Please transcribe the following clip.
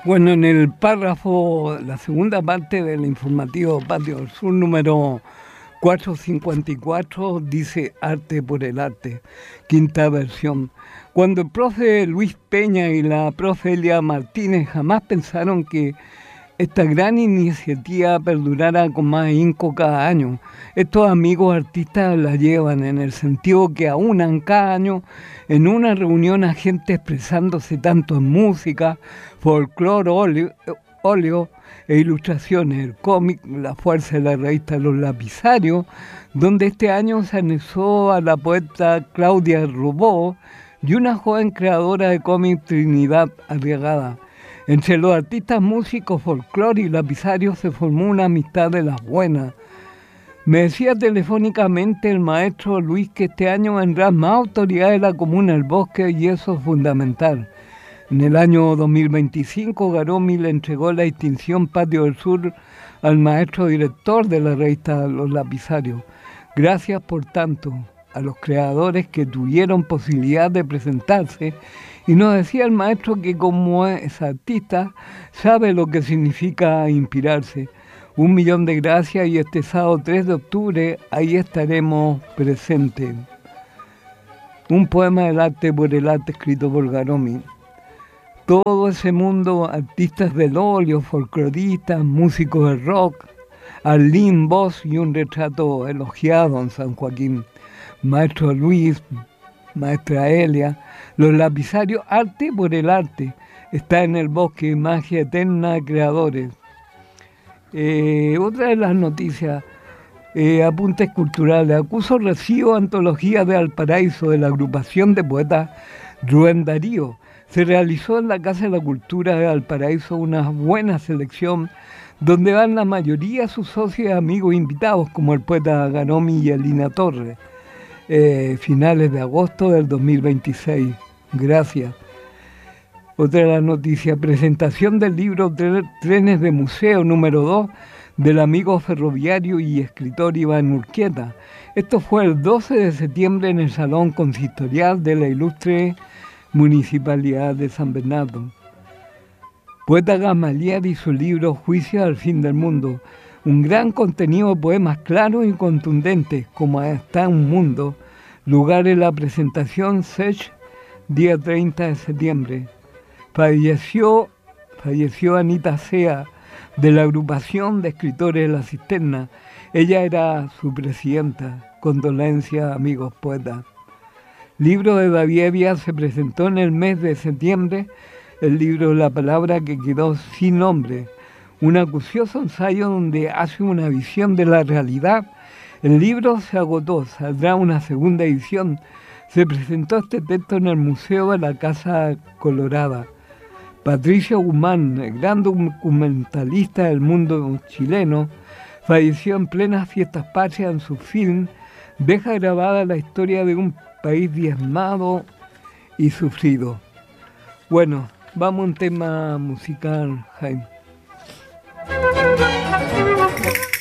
Bueno, en el párrafo, la segunda parte del informativo Patio del Sur número 454 dice Arte por el Arte, quinta versión. Cuando el profe Luis Peña y la profe Elia Martínez jamás pensaron que esta gran iniciativa perdurara con más ahínco cada año. Estos amigos artistas la llevan en el sentido que aunan cada año en una reunión a gente expresándose tanto en música, folclore, óleo e ilustraciones, el cómic, la fuerza de la revista Los Lapicarios, donde este año se anexó a la poeta Claudia Rubó y una joven creadora de cómic, Trinidad Arriagada. Entre los artistas, músicos, folclore y lapicarios se formó una amistad de las buenas. Me decía telefónicamente el maestro Luis que este año vendrán más autoridades de la comuna del Bosque y eso es fundamental. En el año 2025, Garomi le entregó la distinción Patio del Sur al maestro director de la revista Los Lapicarios. Gracias, por tanto, a los creadores que tuvieron posibilidad de presentarse. Y nos decía el maestro que como es artista, sabe lo que significa inspirarse. 1.000.000 de gracias y este sábado 3 de octubre ahí estaremos presentes. Un poema del arte por el arte escrito por Garomi. Todo ese mundo, artistas del óleo, folcloristas, músicos de rock, Arlín, voz y un retrato elogiado en San Joaquín. Maestro Luis, maestra Elia, Los Lapicarios, arte por el arte. Está en el Bosque, magia eterna de creadores. Otra de las noticias, apuntes culturales. Acuso recibo antología de Valparaíso de la agrupación de poetas Rubén Darío. Se realizó en la Casa de la Cultura de Valparaíso una buena selección donde van la mayoría de sus socios y amigos invitados, como el poeta Garomi y Elina Torres. Finales de agosto del 2026. Gracias. Otra de las noticias, presentación del libro Trenes de Museo número 2 del amigo ferroviario y escritor Iván Urquieta. Esto fue el 12 de septiembre en el Salón Consistorial de la ilustre Municipalidad de San Bernardo. Poeta Gamaliel y su libro Juicio al fin del mundo. Un gran contenido de poemas claros y contundentes, como está un mundo. Lugar en la presentación Sech, día 30 de septiembre. Falleció Anita Sea, de la agrupación de escritores de La Cisterna. Ella era su presidenta. Condolencias, amigos poetas. Libro de Bavievia se presentó en el mes de septiembre, el libro La Palabra que quedó sin nombre. Un acucioso ensayo donde hace una visión de la realidad. El libro se agotó, saldrá una segunda edición. Se presentó este texto en el Museo de la Casa Colorada. Patricio Guzmán, el gran documentalista del mundo chileno, falleció en plenas fiestas patrias. En su film deja grabada la historia de un país diezmado y sufrido. Bueno, vamos a un tema musical, Jaime.